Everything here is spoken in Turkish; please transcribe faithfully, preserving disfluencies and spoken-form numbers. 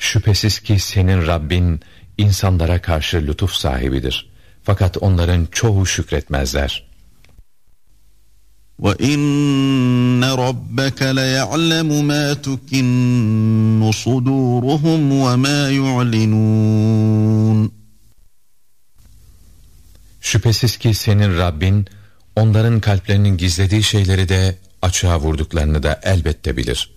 Şüphesiz ki senin Rabbin insanlara karşı lütuf sahibidir. Fakat onların çoğu şükretmezler. وَإِنَّ رَبَّكَ لَيَعْلَمُ مَا تُكِنُّ صُدُورُهُمْ وَمَا يُعْلِنُونَ Şüphesiz ki senin Rabbin onların kalplerinin gizlediği şeyleri de açığa vurduklarını da elbette bilir.